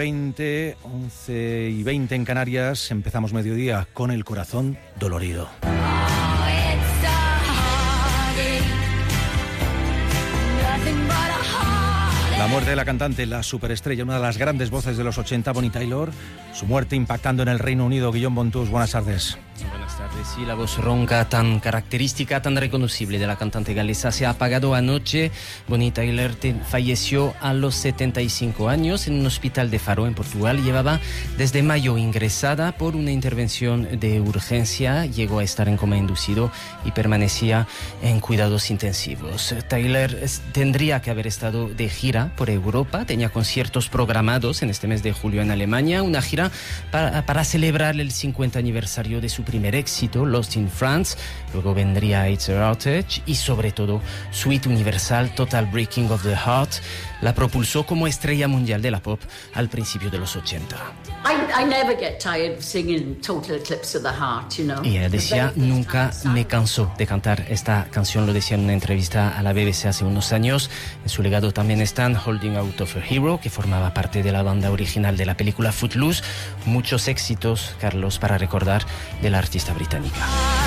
11:20 en Canarias. Empezamos mediodía con el corazón dolorido. La muerte de la cantante, la superestrella, una de las grandes voces de los 80, Bonnie Tyler. Su muerte impactando en el Reino Unido. Guillaume Bontus, buenas tardes. Buenas tardes. Sí, la voz ronca tan característica, tan reconocible de la cantante galesa se ha apagado anoche. Bonnie Tyler falleció a los 75 años en un hospital de Faro, en Portugal. Llevaba desde mayo ingresada por una intervención de urgencia. Llegó a estar en coma inducido y permanecía en cuidados intensivos. Tyler tendría que haber estado de gira por Europa. Tenía conciertos programados en este mes de julio en Alemania. Una gira para celebrar el 50 aniversario de su primer éxito, Lost in France. Luego vendría It's a Outage y sobre todo su hit universal, Total Breaking of the Heart. La propulsó como estrella mundial de la pop al principio de los 80. I never get tired of singing Total Eclipse of the Heart, you know. Y ella decía, nunca me canso de cantar esta canción, lo decía en una entrevista a la BBC hace unos años. En su legado también están Holding Out of a Hero, que formaba parte de la banda original de la película Footloose. Muchos éxitos, Carlos, para recordar de la artista británica.